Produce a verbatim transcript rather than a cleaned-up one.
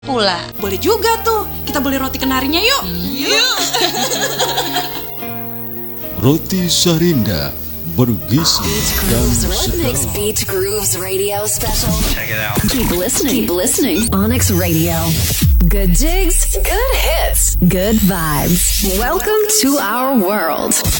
pula. Boleh juga tuh, kita beli roti kenarinya yuk. Yuk. Roti Sarinda bergizi dan Onyx sedap. Beach Grooves Radio Special. Check it out. Keep listening. Keep listening. Onyx Radio. Good jigs, good hits, good vibes. Welcome to our world.